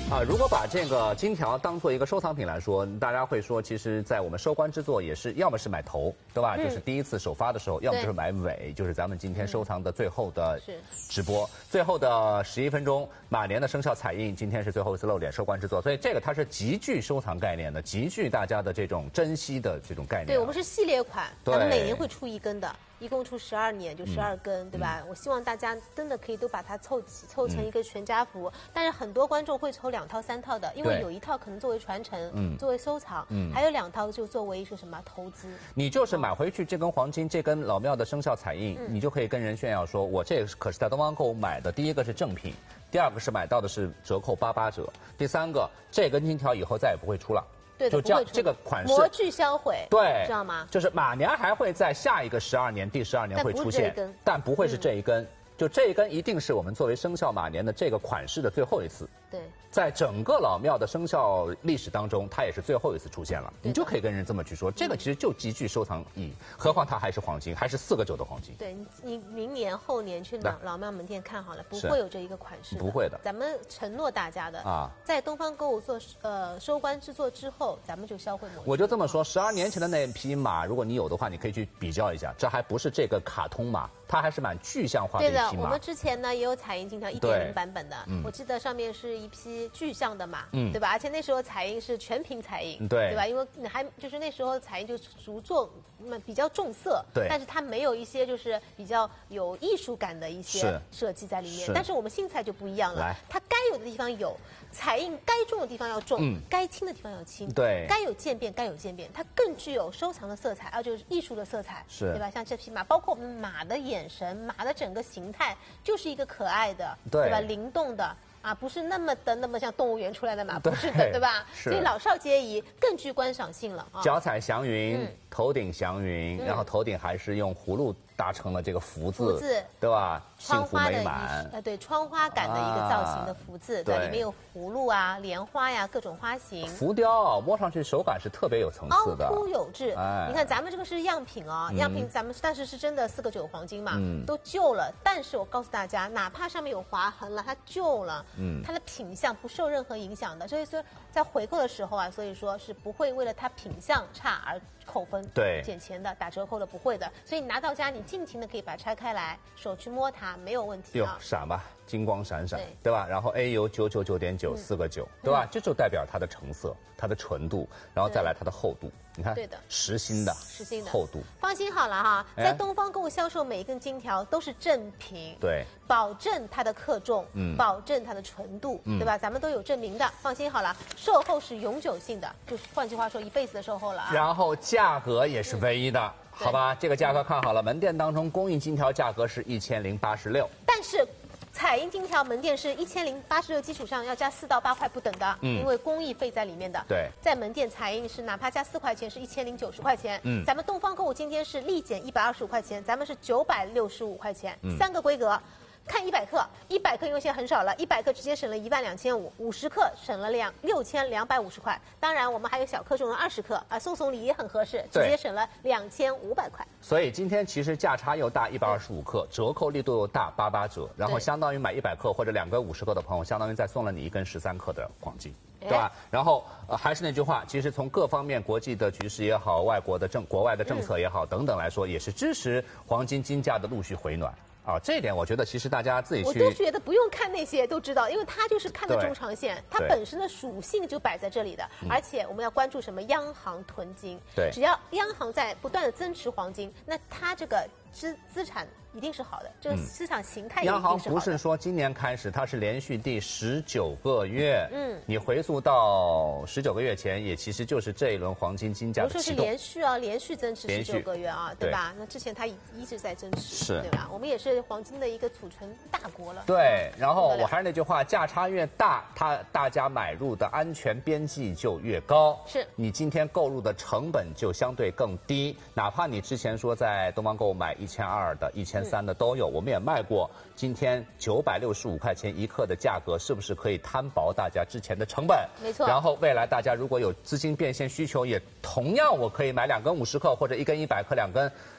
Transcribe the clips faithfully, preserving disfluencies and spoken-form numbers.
啊，如果把这个金条当做一个收藏品来说，大家会说，其实，在我们收官之作也是，要么是买头，对吧？嗯、就是第一次首发的时候，要么就是买尾，就是咱们今天收藏的最后的直播，最后的十一分钟，马年的生肖彩印，今天是最后一次露脸收官之作，所以这个它是极具收藏概念的，极具大家的这种珍惜的这种概念。 对，我们是系列款，咱们每年会出一根的。一共出十二年，就十二根，嗯、对吧？嗯、我希望大家真的可以都把它凑齐，凑成一个全家福。嗯、但是很多观众会抽两套、三套的，因为有一套可能作为传承，嗯，作为收藏，嗯，还有两套就作为一个什么投资。你就是买回去这根黄金，这根老庙的生肖彩印，嗯、你就可以跟人炫耀说，我这可是在东方购物买的，第一个是正品，第二个是买到的是折扣八八折，第三个这根金条以后再也不会出了。 对， 就这样，这个款式模具销毁， 对， 知道吗？ 就是马年还会在下一个十二年，第十二年会出现，但不会是这一根，嗯、就这一根一定是我们作为生肖马年的这个款式的最后一次。 对， 在整个老庙的生肖历史当中，它也是最后一次出现了。你就可以跟人这么去说，这个其实就极具收藏意义。何况它还是黄金，还是四个九的黄金。 对，你明年后年去老老庙门店看好了，不会有这一个款式， 不会的。 咱们承诺大家的啊，在东方购物做呃收官之作之后，咱们就销毁模具。 我就这么说，十二年前的那匹马，如果你有的话，你可以去比较一下，这还不是这个卡通马，它还是蛮具象化的一匹马。 对的，我们之前呢也有彩印金条一点零版本的，嗯、我记得上面是一匹具象的马，嗯，对吧？而且那时候彩印是全屏彩印， 对， 对吧？因为你还就是那时候彩印就逐做比较重色， 对， 但是它没有一些就是比较有艺术感的一些设计在里面。但是我们新彩就不一样了，它该有的地方有，彩印该重的地方要重，嗯、该轻的地方要轻， 对， 该有渐变该有渐变，它更具有收藏的色彩，啊，就是艺术的色彩， 是， 对吧？像这匹马，包括我们马的眼神、马的整个形态，就是一个可爱的， 对， 对吧？灵动的。啊，不是那么的那么像动物园出来的马，不是的，对吧？ 是。 所以老少皆宜，更具观赏性了啊。 脚踩祥云，嗯、头顶祥云，嗯、然后头顶还是用葫芦搭成了这个福字， 福字对吧？ 窗花的满， 呃，对，窗花感的一个造型的福字，对，里面有葫芦啊、莲花呀，各种花型。 浮雕摸上去手感是特别有层次的， 凹凸有致。哎，你看咱们这个是样品啊，样品咱们但是是真的四个九黄金嘛，嗯，都旧了。但是我告诉大家，哪怕上面有划痕了，它旧了，嗯，它的品相不受任何影响的。所以说在回购的时候啊，所以说是不会为了它品相差而扣分、 对， 减钱的、打折扣的，不会的。所以你拿到家，你尽情的可以把它拆开来，手去摸它，没有问题啊。 闪吧，金光闪闪，对, 对吧？然后 A 油九九九点九四个九，对吧？嗯、这就代表它的成色、它的纯度，然后再来它的厚度。你看， 对的， 实心的， 实心的厚度。 放心好了哈，在东方购物销售每一根金条都是正品， 对， 保证它的克重，嗯，保证它的纯度，嗯、对吧？咱们都有证明的，放心好了。售后是永久性的，就是换句话说，一辈子的售后了啊。 然后价格也是唯一的。嗯好吧，这个价格看好了，门店当中公益金条价格是一千零八十六， 但是彩印金条门店是一千零八十六基础上要加四到八块不等的，嗯，因为工艺费在里面的。 对， 在门店彩印是哪怕加四块钱是一千零九十块钱，嗯，咱们东方购物今天是立减一百二十五块钱，咱们是九百六十五块钱，嗯、三个规格。看一百克，一百克因为现在很少了，一百克直接省了一万两千五，五十克省了两六千两百五十块。当然，我们还有小克重的二十克啊，送送礼也很合适，直接省了两千五百块。 所以今天其实价差又大一百二十五克，折扣力度又大八八折，然后相当于买一百克或者两根五十克的朋友，相当于再送了你一根十三克的黄金。对吧？然后呃，还是那句话，其实从各方面，国际的局势也好，外国的政、国外的政策也好，嗯、等等来说，也是支持黄金金价的陆续回暖。啊，这一点我觉得其实大家自己去， 我都觉得不用看那些都知道，因为它就是看的中长线，它本身的属性就摆在这里的。而且我们要关注什么？央行囤金， 对， 只要央行在不断的增持黄金，那它这个资资产一定是好的，这个市场形态也一定是好的。 央行不是说今年开始，它是连续第十九个月，嗯，你回溯到十九个月前，也其实就是这一轮黄金金价的启动。 不是说是连续啊，连续增持十九个月啊，对吧？那之前它一一直在增持， 是， 对吧？我们也是黄金的一个储存大国了。 对，然后我还是那句话，价差越大，它大家买入的安全边际就越高， 是你今天购入的成本就相对更低，哪怕你之前说在东方购物买一千二的、一千三的都有，我们也卖过。今天九百六十五块钱一克的价格，是不是可以摊薄大家之前的成本？ 没错。 然后未来大家如果有资金变现需求，也同样我可以买两根五十克或者一根一百克，两根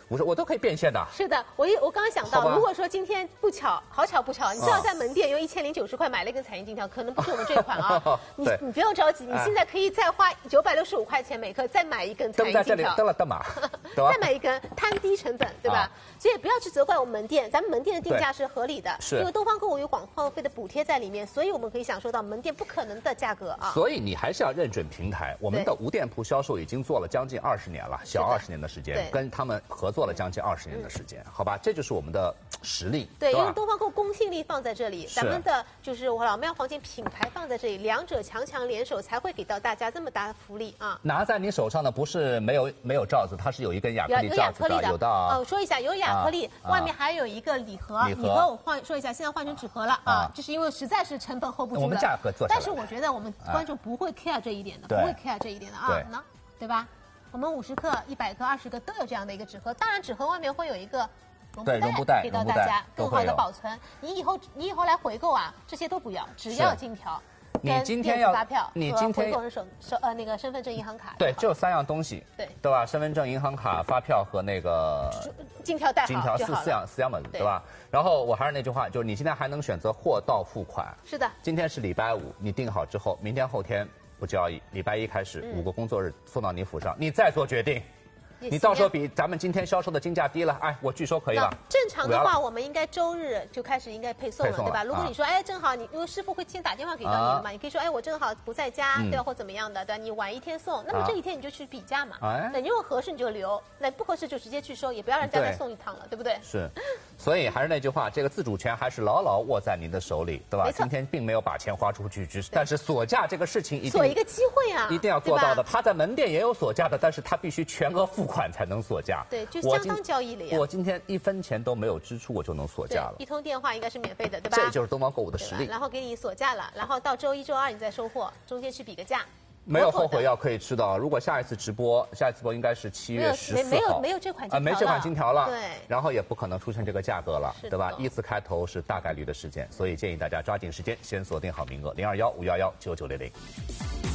五十我都可以变现的。 是的，我一我刚刚想到，如果说今天不巧，好巧不巧，你知道在门店用一千零九十块买了一根彩印金条，可能不是我们这款啊。你你不用着急，你现在可以再花九百六十五块钱每颗，再买一根彩印金条。 登在这里，登了登嘛， 再买一根，摊低成本，对吧？所以也不要去责怪我们门店，咱们门店的定价是合理的， 是因为东方购物有广告费的补贴在里面，所以我们可以享受到门店不可能的价格啊。 所以你还是要认准平台，我们的无店铺销售已经做了将近二十年了，小二十年的时间，跟他们合作了将近二十年的时间，好吧？这就是我们的实力。 对，因为东方购公信力放在这里，咱们的就是我老庙房间品牌放在这里，两者强强联手才会给到大家这么大的福利啊！ 拿在你手上的不是没有没有罩子，它是有一根亚克力罩子的，有的。 哦，说一下有亚克力，外面还有一个礼盒，礼盒我换说一下，现在换成纸盒了啊，就是因为实在是成本 hold 不住了。 我们价格做， 但是我觉得我们观众不会 care 这一点的，不会 care 这一点的啊，那对吧？我们五十克、一百克、二十个都有这样的一个纸盒，当然纸盒外面会有一个绒布袋给到大家更好的保存。你以后你以后来回购啊，这些都不要，只要金条。 你今天要发票， 你今天回购人手手呃那个身份证、银行卡， 对，就三样东西， 对对吧？身份证、银行卡、发票和那个金条带好， 金条四四样四样本，对吧？然后我还是那句话，就是你现在还能选择货到付款。 是的， 今天是礼拜五，你订好之后，明天后天不交易，礼拜一开始五个工作日送到你府上，你再做决定。你到时候比咱们今天销售的金价低了，哎，我据说可以了。 正常的话，我们应该周日就开始应该配送了，对吧？如果你说，哎，正好你因为师傅会先打电话给到你的嘛，你可以说，哎，我正好不在家，对吧？或怎么样的，对吧？你晚一天送，那么这一天你就去比价嘛。那你如果合适你就留，那不合适就直接去收，也不要让人家再送一趟了，对不对？ 是，所以还是那句话，这个自主权还是牢牢握在您的手里，对吧？今天并没有把钱花出去，只是但是锁价这个事情一定锁一个机会啊， 一定要做到的。他在门店也有锁价的，但是他必须全额付款才能锁价。 对，就相当交易了呀。 我今天一分钱都没有支出，我就能锁价了。 一通电话应该是免费的，对吧？ 这就是东方购物的实力。 然后给你锁价了，然后到周一周二你再收货，中间去比个价。 没有后悔药可以吃的。如果下一次直播，下一次直播应该是七月十四号。 没有没有这款金条了， 没这款金条了。 对。 然后也不可能出现这个价格了，对吧？一字开头是大概率的事件，所以建议大家抓紧时间，先锁定好名额零二幺五幺幺九九零零。